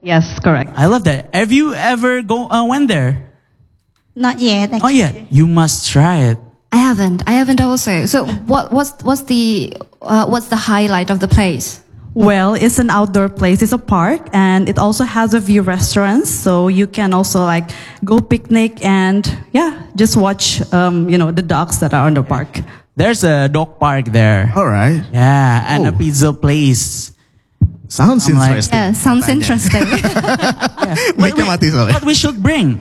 Yes, correct. I love that. Have you ever went there? Not yet. Oh yeah, you must try it. I haven't also. So what's the highlight of the place? Well, it's an outdoor place. It's a park, and it also has a few restaurants. So you can also like go picnic and just watch the dogs that are on the park. There's a dog park there. All right. Yeah, and a pizza place. Sounds interesting. Yeah, sounds interesting. Mic-nya mati soalnya. What we should bring?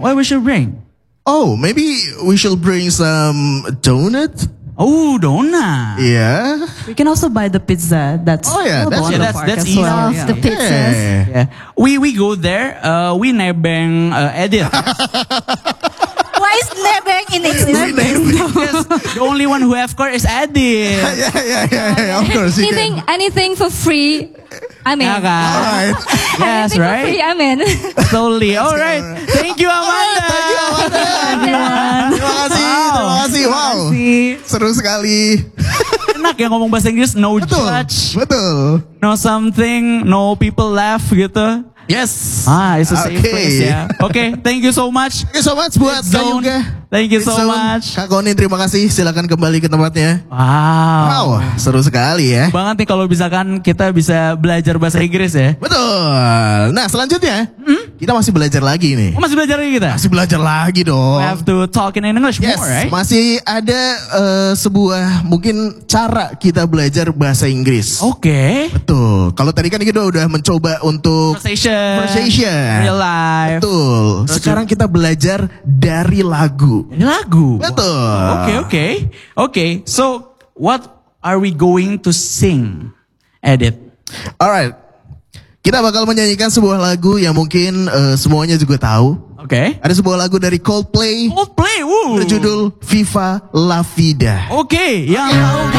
Oh, maybe we should bring some donut. Oh, donut. Yeah. We can also buy the pizza. That's that's on the park that's as easy. well. Love the pizzas. Yeah. We go there. We nebeng Edith. Why is nebeng in English? Because the only one who have car is Edith. Yeah. Of course. You can. Anything for free. I'm in. Yeah, kan? All right. Yes, Anything for free, right? I'm in. Totally. All right. Thank you, Amanda. Thank you, Amanda. Everyone. Terima kasih. Wow. Seru sekali. Enak ya ngomong bahasa Inggris, no judge. Betul. No something, no people laugh gitu. Yes. It's a safe place ya. Okay, thank you so much. Thank you so much buat Kak Yuga. Thank you so Zone. much. Kak Konin, terima kasih. Silakan kembali ke tempatnya. Wow. Wow, seru sekali ya. Banget nih kalau misalkan kita bisa belajar bahasa Inggris ya. Betul. Nah, selanjutnya kita masih belajar lagi nih. Oh, masih belajar lagi kita? Masih belajar lagi dong. We have to talk in English Yes, more, right? masih ada sebuah mungkin cara kita belajar bahasa Inggris. Oke. Betul. Kalau tadi kan kita udah mencoba untuk Conversation. Real life. Betul. Sekarang kita belajar dari lagu. Ini lagu. Betul. Okay. So, what are we going to sing, Edit? Alright. Kita bakal menyanyikan sebuah lagu yang mungkin semuanya juga tahu. Oke. Ada sebuah lagu dari Coldplay Coldplay, woo. berjudul Viva La Vida. Oke, yang tahu